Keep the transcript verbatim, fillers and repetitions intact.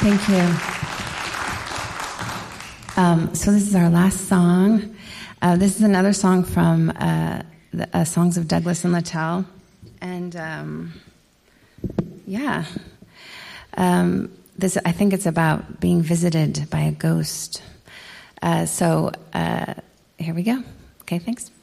Thank you. Um, so this is our last song. Uh, this is another song from uh, the uh, Songs of Douglas and Littell. And um, yeah, um, this I think it's about being visited by a ghost. Uh, so uh, here we go. Okay, thanks.